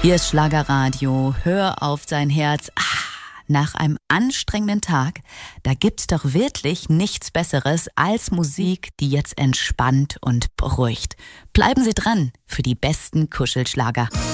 Hier ist Schlagerradio. Hör auf sein Herz. Nach einem anstrengenden Tag, da gibt's doch wirklich nichts Besseres als Musik, die jetzt entspannt und beruhigt. Bleiben Sie dran für die besten Kuschelschlager.